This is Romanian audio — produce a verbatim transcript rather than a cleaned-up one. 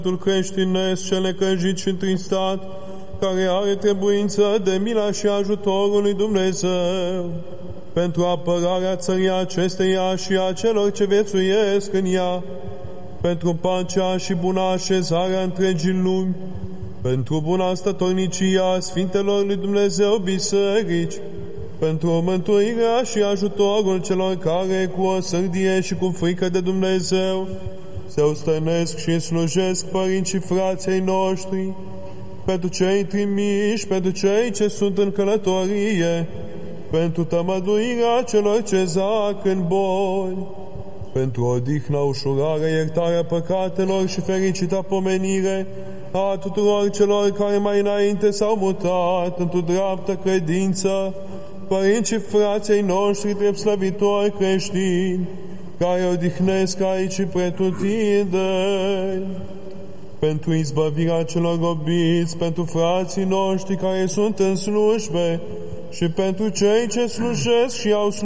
creștinesc cel necăjit și întristat, care are trebuință de mila și ajutorul lui Dumnezeu, pentru apărarea țării acesteia și a celor ce viețuiesc în ea, pentru pacea și buna așezare a întregii lumi, pentru buna stătornicia Sfintelor lui Dumnezeu biserici, pentru mântuirea și ajutorul celor care cu o sârdie și cu frică de Dumnezeu se ostenesc și slujesc părinții frații noștri, pentru cei trimiși, pentru cei ce sunt în călătorie, pentru tămăduirea celor ce zac în boli, pentru odihna, ușurare, iertarea păcatelor și fericita pomenire a tuturor celor care mai înainte s-au mutat într-o dreaptă credință, părinții frații noștri drept slăvitori creștini, care odihnesc aici pretutindeni, pentru izbăvirea celor robiți, pentru frații noștri care sunt în slujbe și pentru cei ce slujesc și au slujit